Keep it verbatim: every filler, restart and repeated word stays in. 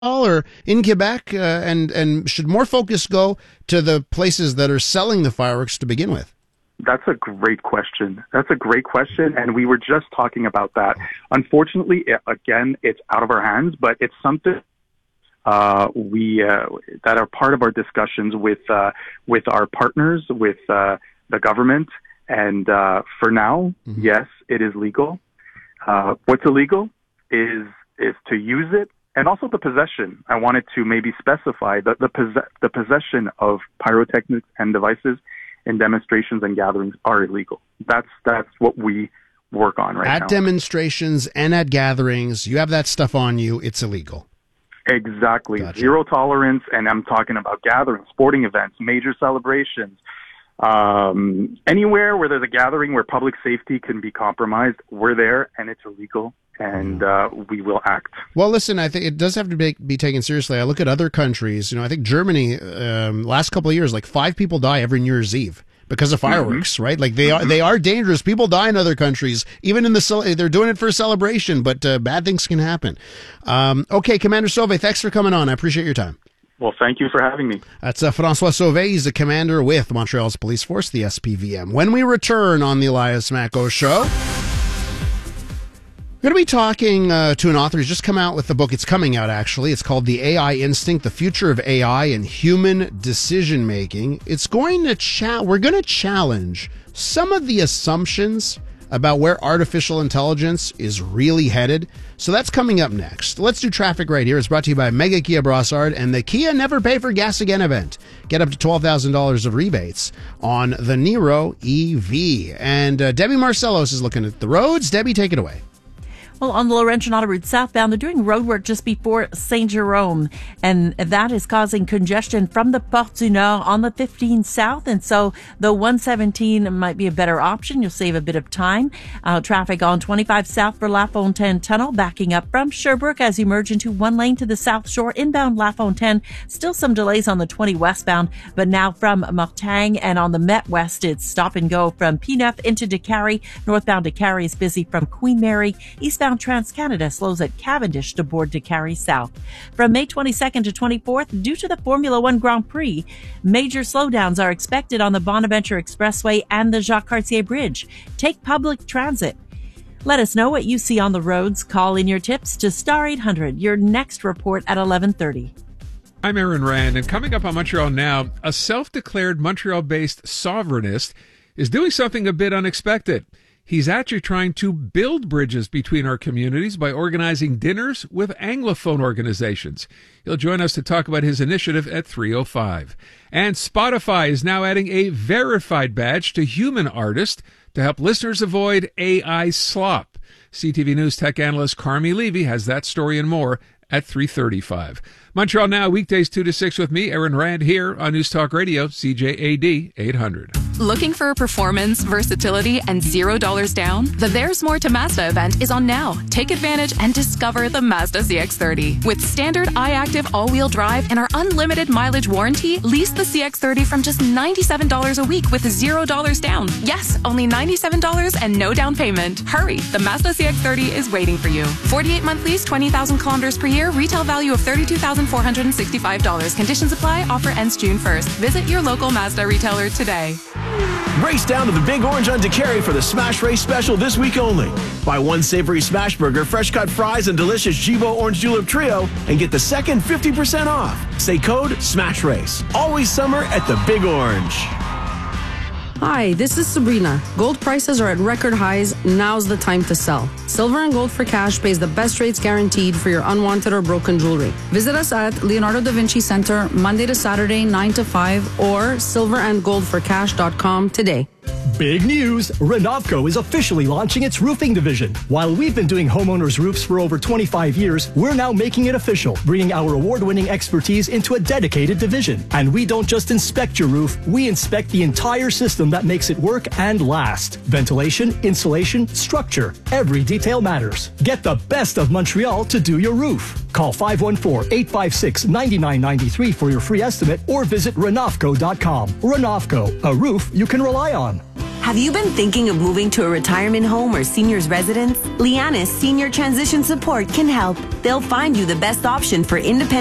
or in Quebec, uh, and and should more focus go to the places that are selling the fireworks to begin with? That's a great question. That's a great question, and we were just talking about that. Unfortunately, it, again, it's out of our hands, but it's something uh, we uh, that are part of our discussions with uh, with our partners, with uh, the government. And uh, for now, mm-hmm. yes, it is legal. Uh, what's illegal is is to use it. And also the possession. I wanted to maybe specify that the possess- the possession of pyrotechnics and devices in demonstrations and gatherings are illegal. That's that's what we work on right at now. At demonstrations and at gatherings, you have that stuff on you, it's illegal. Exactly. Gotcha. Zero tolerance, and I'm talking about gatherings, sporting events, major celebrations. Um, anywhere where there's a gathering where public safety can be compromised, we're there, and it's illegal. And uh, we will act. Well, listen, I think it does have to be, be taken seriously. I look at other countries. You know, I think Germany, um, last couple of years, like five people die every New Year's Eve because of fireworks, mm-hmm. right? Like they are, they are dangerous. People die in other countries, even in the they're doing it for a celebration, but uh, bad things can happen. Um, okay, Commander Sauvé, thanks for coming on. I appreciate your time. Well, thank you for having me. That's uh, François Sauvé. He's the commander with Montreal's police force, the S P V M. When we return on the Elias Macko Show, we're going to be talking uh, to an author who's just come out with the book. It's coming out, actually. It's called The A I Instinct, The Future of A I and Human Decision-Making. It's going to cha- We're going to challenge some of the assumptions about where artificial intelligence is really headed. So that's coming up next. Let's do traffic right here. It's brought to you by Mega Kia Brossard and the Kia Never Pay for Gas Again event. Get up to twelve thousand dollars of rebates on the Niro E V. And uh, Debbie Marcellos is looking at the roads. Debbie, take it away. Well, on the Laurentian Auto Route southbound, they're doing road work just before Saint Jerome, and that is causing congestion from the Porte du Nord on the fifteen south. And so the one seventeen might be a better option. You'll save a bit of time. Uh, traffic on twenty-five south for La Fontaine Tunnel, backing up from Sherbrooke as you merge into one lane to the South Shore. Inbound La Fontaine, still some delays on the twenty westbound, but now from Mortagne and on the Met West, it's stop and go from P neuf into Décarie. Northbound Décarie is busy from Queen Mary. Eastbound TransCanada slows at Cavendish to board Décarie South. From May twenty-second to twenty-fourth, due to the Formula One Grand Prix, major slowdowns are expected on the Bonaventure Expressway and the Jacques Cartier Bridge. Take public transit. Let us know what you see on the roads. Call in your tips to Star eight hundred. Your next report at eleven thirty. I'm Aaron Rand, and coming up on Montreal Now, a self-declared Montreal-based sovereignist is doing something a bit unexpected. He's actually trying to build bridges between our communities by organizing dinners with Anglophone organizations. He'll join us to talk about his initiative at three oh five. And Spotify is now adding a verified badge to human artists to help listeners avoid A I slop. C T V News tech analyst Carmi Levy has that story and more at three thirty-five. Montreal Now, weekdays two to six with me, Aaron Rand, here on News Talk Radio, C J A D eight hundred. Looking for performance, versatility, and zero dollars down? The There's More to Mazda event is on now. Take advantage and discover the Mazda C X thirty. With standard iActive all-wheel drive and our unlimited mileage warranty, lease the C X thirty from just ninety-seven dollars a week with zero dollars down. Yes, only ninety-seven dollars and no down payment. Hurry, the Mazda C X thirty is waiting for you. forty-eight month lease, twenty thousand kilometers per year, retail value of thirty-two thousand four hundred sixty-five dollars. Conditions apply. Offer ends June first. Visit your local Mazda retailer today. Race down to the Big Orange on Décarie for the Smash Race special this week only. Buy one savory smash burger, fresh cut fries, and delicious Jibo Orange Julep Trio, and get the second fifty percent off. Say code SMASH RACE. Always summer at the Big Orange. Hi, this is Sabrina. Gold prices are at record highs. Now's the time to sell. Silver and Gold for Cash pays the best rates guaranteed for your unwanted or broken jewelry. Visit us at Leonardo da Vinci Center Monday to Saturday, nine to five, or silver and gold for cash dot com today. Big news! Renovco is officially launching its roofing division. While we've been doing homeowners' roofs for over twenty-five years, we're now making it official, bringing our award-winning expertise into a dedicated division. And we don't just inspect your roof, we inspect the entire system that makes it work and last. Ventilation, insulation, structure, every detail matters. Get the best of Montreal to do your roof. Call five one four, eight five six, nine nine nine three for your free estimate or visit Renovco dot com. Renovco, a roof you can rely on. Have you been thinking of moving to a retirement home or senior's residence? Lianis Senior Transition Support can help. They'll find you the best option for independent